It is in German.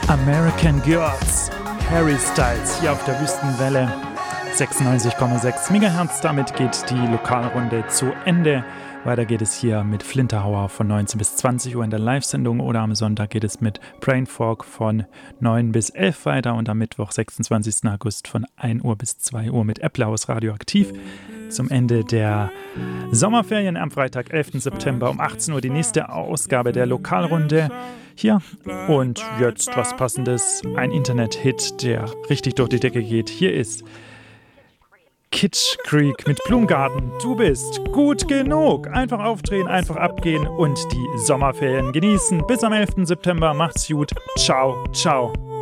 American Girls, Harry Styles hier auf der Wüstenwelle 96,6 MHz. Damit geht die Lokalrunde zu Ende. Weiter geht es hier mit Flinterhauer von 19 bis 20 Uhr in der Live-Sendung oder am Sonntag geht es mit Brainfog von 9 bis 11 weiter und am Mittwoch, 26. August von 1 Uhr bis 2 Uhr mit Applaus Radioaktiv. Zum Ende der Sommerferien am Freitag, 11. September um 18 Uhr die nächste Ausgabe der Lokalrunde hier. Und jetzt was Passendes, ein Internet-Hit, der richtig durch die Decke geht. Hier ist Kitsch Creek mit Blumengarten. Du bist gut genug. Einfach aufdrehen, einfach abgehen und die Sommerferien genießen. Bis am 11. September. Macht's gut. Ciao, ciao.